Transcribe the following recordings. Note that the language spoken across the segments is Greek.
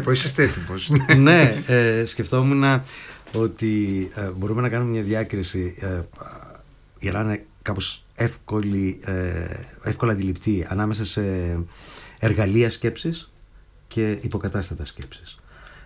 βλέπω, είσαστε έτοιμος. Ναι, σκεφτόμουν ότι μπορούμε να κάνουμε μια διάκριση για να είναι κάπως εύκολα αντιληπτή ανάμεσα σε εργαλεία σκέψης και υποκατάστατα σκέψης.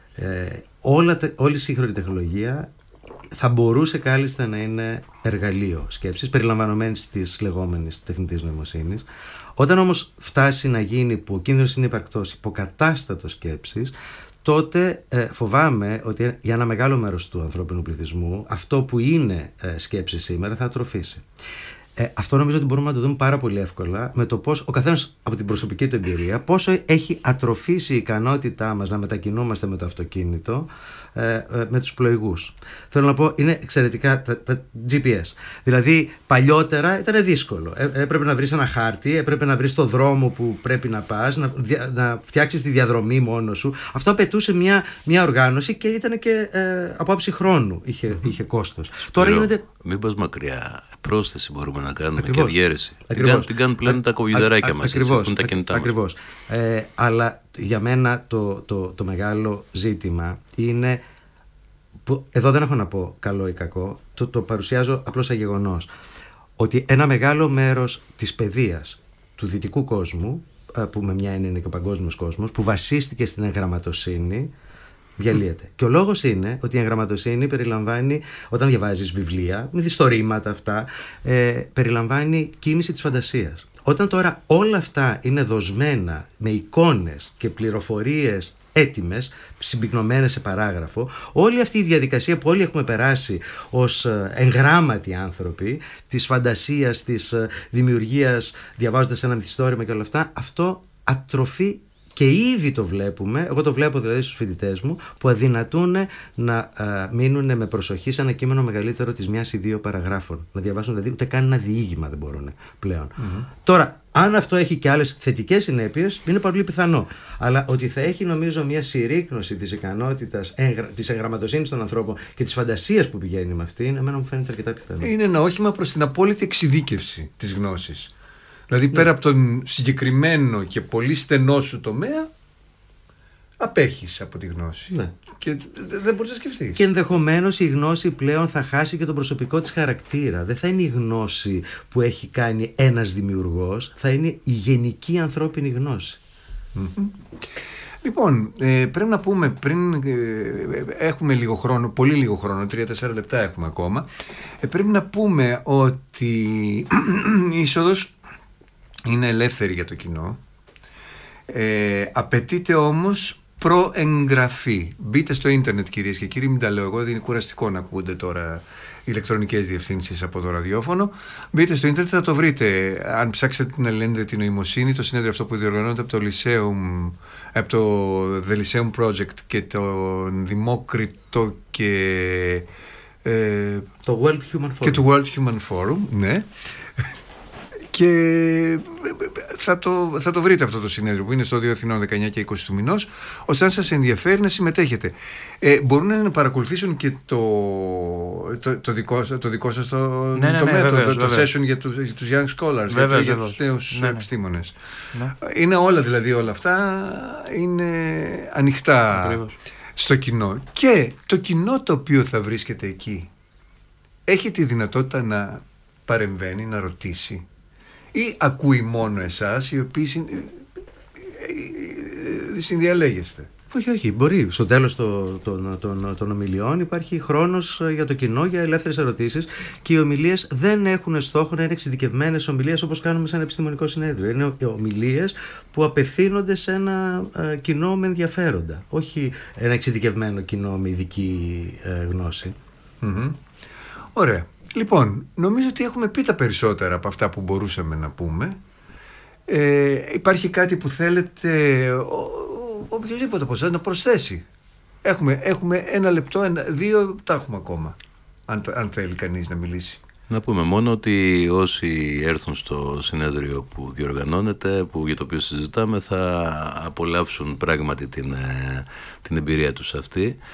Όλη η σύγχρονη τεχνολογία θα μπορούσε κάλλιστα να είναι εργαλείο σκέψης, περιλαμβανομένης της λεγόμενης τεχνητής νοημοσύνης. Όταν όμως φτάσει να γίνει που ο κίνδυνος είναι υπαρκτός υποκατάστατο σκέψης, τότε φοβάμαι ότι για ένα μεγάλο μέρος του ανθρώπινου πληθυσμού αυτό που είναι σκέψη σήμερα θα ατροφήσει. Αυτό νομίζω ότι μπορούμε να το δούμε πάρα πολύ εύκολα με το πώς ο καθένας από την προσωπική του εμπειρία πόσο έχει ατροφήσει η ικανότητά μας να μετακινούμαστε με το αυτοκίνητο με τους πλοηγούς. Θέλω να πω, είναι εξαιρετικά τα GPS. Δηλαδή παλιότερα ήταν δύσκολο. Έπρεπε να βρεις ένα χάρτη, έπρεπε να βρεις το δρόμο που πρέπει να πας, να φτιάξεις τη διαδρομή μόνος σου. Αυτό απαιτούσε μια οργάνωση και ήταν και από άψη χρόνου είχε κόστος. Τώρα γίνεται... Μην πας μακριά. Πρόσθεση μπορούμε να κάνουμε και διαίρεση. Την κάνουν πλέον τα κομπιουτεράκια μας, που είναι τα κινητά μας. Ακριβώς. Αλλά για μένα το μεγάλο ζήτημα είναι, που εδώ δεν έχω να πω καλό ή κακό, το παρουσιάζω απλώς σαν γεγονός, ότι ένα μεγάλο μέρος της παιδείας του δυτικού κόσμου, που με μια έννοια είναι και ο παγκόσμιος κόσμος, που βασίστηκε στην εγγραμματοσύνη, διαλύεται. Και ο λόγος είναι ότι η εγγραμματοσύνη περιλαμβάνει, όταν διαβάζεις βιβλία, μυθιστορήματα αυτά, περιλαμβάνει κίνηση της φαντασίας. Όταν τώρα όλα αυτά είναι δοσμένα με εικόνες και πληροφορίες έτοιμες, συμπυκνωμένες σε παράγραφο, όλη αυτή η διαδικασία που όλοι έχουμε περάσει ως εγγράμματοι άνθρωποι, της φαντασίας, της δημιουργίας, διαβάζοντας ένα μυθιστόρημα και όλα αυτά, αυτό ατροφεί. Και ήδη το βλέπουμε, εγώ το βλέπω δηλαδή στους φοιτητές μου, που αδυνατούν να μείνουν με προσοχή σε ένα κείμενο μεγαλύτερο της μιας ή δύο παραγράφων. Να διαβάσουν δηλαδή ούτε καν ένα διήγημα δεν μπορούν πλέον. Τώρα, αν αυτό έχει και άλλες θετικές συνέπειες, είναι πολύ πιθανό. Αλλά ότι θα έχει νομίζω μια συρρίκνωση της ικανότητας, της εγγραμματοσύνης των ανθρώπων και της φαντασίας που πηγαίνει με αυτήν, εμένα μου φαίνεται αρκετά πιθανό. Είναι ένα όχημα προς την απόλυτη εξειδίκευση της γνώσης. Δηλαδή πέρα από τον συγκεκριμένο και πολύ στενό σου τομέα, απέχεις από τη γνώση. Ναι. Και δεν μπορείς να σκεφτείς. Και ενδεχομένως η γνώση πλέον θα χάσει και τον προσωπικό της χαρακτήρα. Δεν θα είναι η γνώση που έχει κάνει ένας δημιουργός, θα είναι η γενική ανθρώπινη γνώση. Λοιπόν, πρέπει να πούμε πριν, έχουμε λίγο χρόνο, πολύ λίγο χρόνο, 3-4 λεπτά έχουμε ακόμα, πρέπει να πούμε ότι η είσοδος είναι ελεύθερη για το κοινό, απαιτείται όμως προεγγραφή. Μπείτε στο ίντερνετ κυρίες και κύριοι, μην τα λέω εγώ, είναι κουραστικό να ακούγονται τώρα ηλεκτρονικές διευθύνσεις από το ραδιόφωνο. Μπείτε στο ίντερνετ, θα το βρείτε. Αν ψάξετε την αλληλένδετη νοημοσύνη, το συνέδριο αυτό που διοργανώνεται από το Lyceum, από το The Lyceum Project και τον Δημόκριτο και το World Human Forum. Και το World Human Forum, ναι. Και θα το βρείτε αυτό το συνέδριο που είναι στο 2 Αθηνών 19 και 20 του μηνός, ώστε αν σας ενδιαφέρει να συμμετέχετε. Μπορούν να παρακολουθήσουν και το δικό σας το session για τους young scholars, για τους νέους επιστήμονες. Είναι όλα, δηλαδή όλα αυτά είναι ανοιχτά στο κοινό. Και το κοινό το οποίο θα βρίσκεται εκεί έχει τη δυνατότητα να παρεμβαίνει, να ρωτήσει, ή ακούει μόνο εσάς οι οποίοι συνδιαλέγεστε? Όχι, μπορεί. Στο τέλος των ομιλιών υπάρχει χρόνος για το κοινό, για ελεύθερες ερωτήσεις, και οι ομιλίες δεν έχουν στόχο να είναι εξειδικευμένες ομιλίες όπως κάνουμε σε ένα επιστημονικό συνέδριο. Είναι ομιλίες που απευθύνονται σε ένα κοινό με ενδιαφέροντα, όχι ένα εξειδικευμένο κοινό με ειδική γνώση. Ωραία. Λοιπόν, νομίζω ότι έχουμε πει τα περισσότερα από αυτά που μπορούσαμε να πούμε. Υπάρχει κάτι που θέλετε οποιοδήποτε από εσάς να προσθέσει? Έχουμε 1 λεπτό, 2 τα έχουμε ακόμα, αν θέλει κανείς να μιλήσει. Να πούμε μόνο ότι όσοι έρθουν στο συνέδριο που διοργανώνεται, για το οποίο συζητάμε, θα απολαύσουν πράγματι την εμπειρία τους αυτή.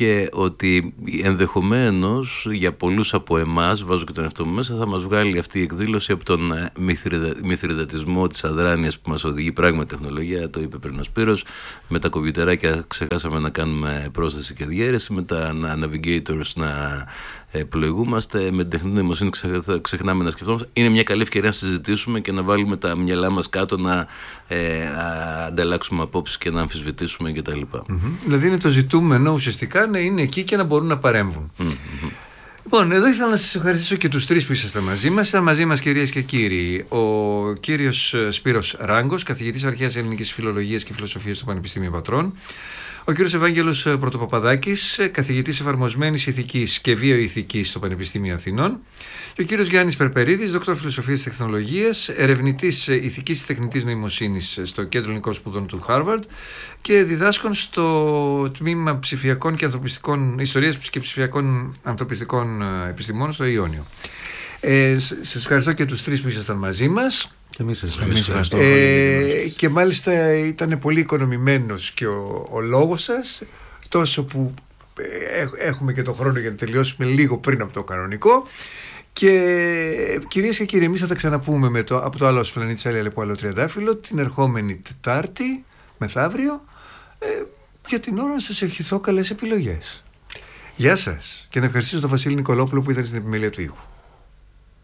και ότι ενδεχομένως για πολλούς από εμάς, βάζω και τον εαυτό μου μέσα, θα μας βγάλει αυτή η εκδήλωση από τον μηθριδατισμό της αδράνειας που μας οδηγεί πράγματι τεχνολογία. Το είπε πριν ο Σπύρος, με τα κομπιουτεράκια ξεχάσαμε να κάνουμε πρόσθεση και διαίρεση, με τα navigators να πλοηγούμαστε, με την τεχνητή νοημοσύνη ξεχνάμε να σκεφτόμαστε. Είναι μια καλή ευκαιρία να συζητήσουμε και να βάλουμε τα μυαλά μας κάτω, να ανταλλάξουμε απόψεις και να αμφισβητήσουμε κτλ. Δηλαδή είναι το ζητούμενο ουσιαστικά να είναι εκεί και να μπορούν να παρέμβουν. Λοιπόν, εδώ ήθελα να σας ευχαριστήσω και τους τρεις που ήσασταν μαζί μας. Ήταν μαζί μας, κυρίες και κύριοι, ο κύριος Σπύρος Ράγκος, καθηγητής αρχαίας ελληνικής φιλολογίας και φιλοσοφίας στο Πανεπιστήμιο Πατρών, ο κύριος Ευάγγελος Πρωτοπαπαδάκης, καθηγητής εφαρμοσμένης ηθικής και βιοηθικής στο Πανεπιστήμιο Αθηνών, και ο κύριος Γιάννης Περπερίδης, δόκτωρ φιλοσοφίας τεχνολογίας, ερευνητής ηθικής και τεχνητής νοημοσύνης στο Κέντρο Ελληνικών Σπουδών του Χάρβαρντ και διδάσκων στο τμήμα ψηφιακών και ιστορίας και ψηφιακών ανθρωπιστικών επιστημών στο Ιόνιο. Σας ευχαριστώ και τους τρεις που ήσασταν μαζί μας. Εμείς σας ευχαριστώ. Και μάλιστα ήταν πολύ οικονομημένος και ο λόγος σας, τόσο που έχουμε και τον χρόνο για να τελειώσουμε λίγο πριν από το κανονικό. Και κυρίες και κύριοι, εμείς θα τα ξαναπούμε από το άλλο πλανήτη Άλλη από άλλο τριαντάφυλλο την ερχόμενη Τετάρτη, μεθαύριο. Για την ώρα να σας ευχηθώ καλές επιλογές. Γεια σας και να ευχαριστήσω τον Βασίλη Νικολόπουλο που ήταν στην επιμέλεια του ήχου.